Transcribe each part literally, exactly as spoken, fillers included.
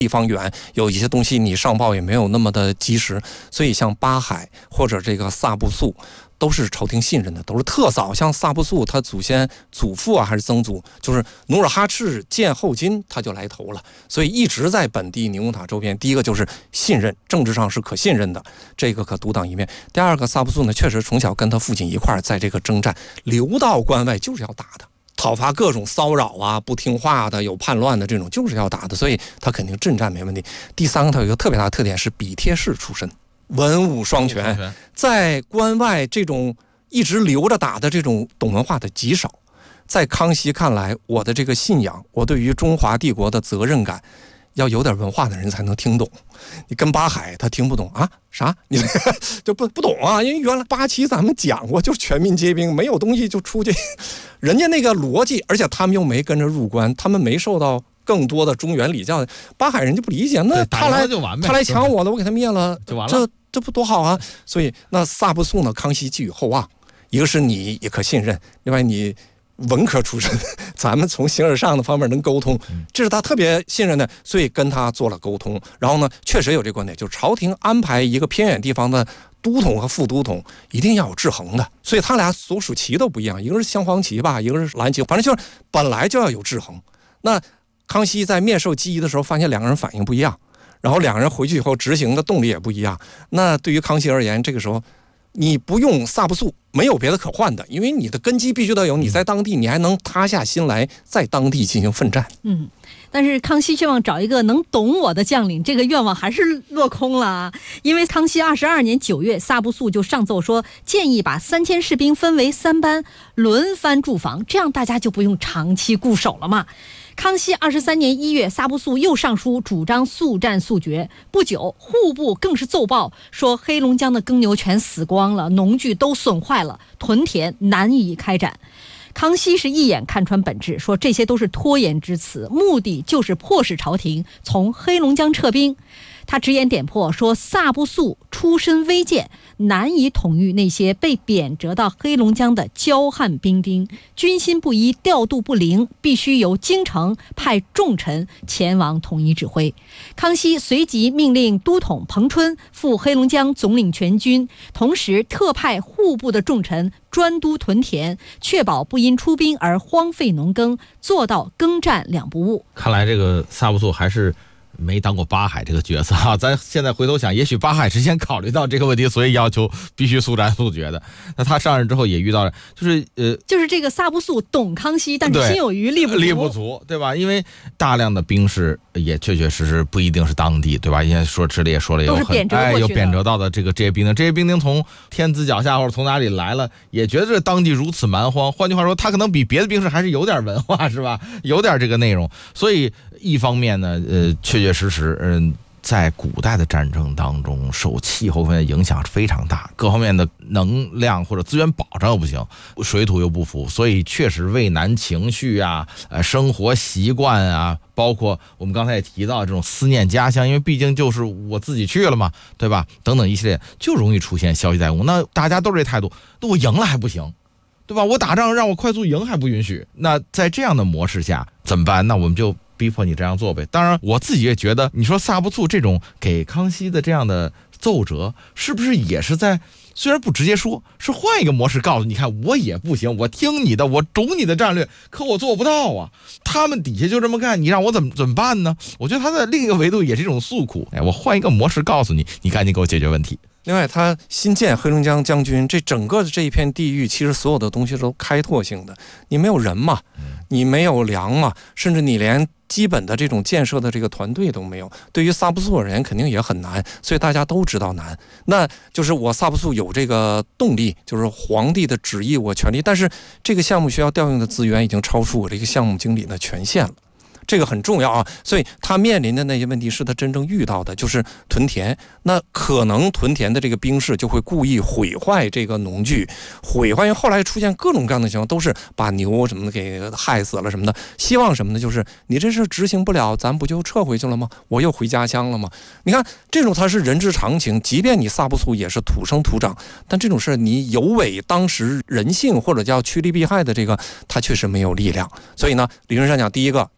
地方远，有一些东西你上报也没有那么的及时，所以像巴海或者这个萨布素都是朝廷信任的，都是特早。像萨布素他祖先祖父啊还是曾祖，就是努尔哈赤建后金他就来投了，所以一直在本地宁古塔周边。第一个就是信任，政治上是可信任的，这个可独当一面。第二个，萨布素呢确实从小跟他父亲一块儿在这个征战，流到关外就是要打的，讨伐各种骚扰啊、不听话的、有叛乱的这种，就是要打的，所以他肯定阵战没问题。第三个，他有一个特别大的特点是笔帖式出身，文武双全，在关外这种一直留着打的这种懂文化的极少。在康熙看来，我的这个信仰，我对于中华帝国的责任感，要有点文化的人才能听懂。你跟巴海他听不懂啊，啥你就不不懂啊？因为原来八旗咱们讲过，就是全民皆兵，没有东西就出去。人家那个逻辑，而且他们又没跟着入关，他们没受到更多的中原礼教，巴海人就不理解，那他来他来抢我的，我给他灭了，就完了，这这不多好啊？所以那萨布素呢，康熙寄予厚望，一个是你也可信任，另外你文科出身，咱们从形而上的方面能沟通，这是他特别信任的，所以跟他做了沟通。然后呢，确实有这个观点，就是朝廷安排一个偏远地方的都统和副都统一定要有制衡的，所以他俩所属旗都不一样，一个是镶黄旗吧，一个是蓝旗，反正就是本来就要有制衡。那康熙在面授记忆的时候，发现两个人反应不一样，然后两个人回去以后执行的动力也不一样。那对于康熙而言，这个时候你不用萨布素，没有别的可换的，因为你的根基必须得有，你在当地你还能塌下心来在当地进行奋战。 嗯，但是康熙希望找一个能懂我的将领，这个愿望还是落空了啊。因为康熙二十二年九月，萨布素就上奏说，建议把三千士兵分为三班，轮番驻防，这样大家就不用长期固守了嘛。康熙二十三年一月，萨布素又上书主张速战速决。不久，户部更是奏报说，黑龙江的耕牛全死光了，农具都损坏了，屯田难以开展。康熙是一眼看穿本质，说这些都是拖延之词，目的就是迫使朝廷从黑龙江撤兵。他直言点破说，萨布素出身微贱，难以统御那些被贬谪到黑龙江的骄悍兵丁，军心不一，调度不灵，必须由京城派重臣前往统一指挥。康熙随即命令都统彭春赴黑龙江总领全军，同时特派户部的重臣专督屯田，确保不因出兵而荒废农耕，做到耕战两不误。 看来这个萨布素还是没当过巴海这个角色啊，咱现在回头想，也许巴海之前考虑到这个问题，所以要求必须速战速决的。那他上任之后也遇到了，就是呃， 就是这个萨布素懂康熙，但是心有余力不足， 力不足，对吧？因为大量的兵士也确确实实不一定是当地，对吧？因为说这里也说了有很哎有贬谪到的这个这些兵丁，这些兵丁从天子脚下或者从哪里来了，也觉得这当地如此蛮荒。换句话说，他可能比别的兵士还是有点文化，是吧？有点这个内容。所以一方面呢，呃，确确实实，嗯、呃。在古代的战争当中，受气候方面的影响非常大，各方面的能量或者资源保障又不行，水土又不服，所以确实畏难情绪啊，呃，生活习惯啊，包括我们刚才也提到这种思念家乡，因为毕竟就是我自己去了嘛，对吧？等等一系列，就容易出现消极怠工。那大家都是这态度，那我赢了还不行，对吧？我打仗让我快速赢还不允许。那在这样的模式下怎么办？那我们就逼迫你这样做呗。当然我自己也觉得，你说萨布素这种给康熙的这样的奏折，是不是也是在虽然不直接说，是换一个模式告诉你，看我也不行，我听你的，我懂你的战略，可我做不到啊。他们底下就这么干，你让我怎么怎么办呢？我觉得他在另一个维度也是一种诉苦，哎，我换一个模式告诉你，你赶紧给我解决问题。 另外，他新建黑龙江将军，这整个的这一片地域，其实所有的东西都开拓性的。你没有人嘛，你没有粮嘛，甚至你连基本的这种建设的这个团队都没有。对于萨布素而言，肯定也很难，所以大家都知道难。那就是我萨布素有这个动力，就是皇帝的旨意，我全力，但是这个项目需要调用的资源已经超出我这个项目经理的权限了。这个很重要啊，所以他面临的那些问题是他真正遇到的，就是屯田。那可能屯田的这个兵士就会故意毁坏这个农具，毁坏。因为后来出现各种各样的情况，都是把牛什么的给害死了什么的。希望什么呢？就是你这事执行不了，咱不就撤回去了吗？我又回家乡了吗？你看这种他是人之常情，即便你萨布素也是土生土长，但这种事你有违当时人性或者叫趋利避害的这个，他确实没有力量。所以呢，理论上讲，第一个就是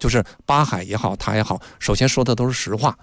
八海也好，他也好，首先说的都是实话。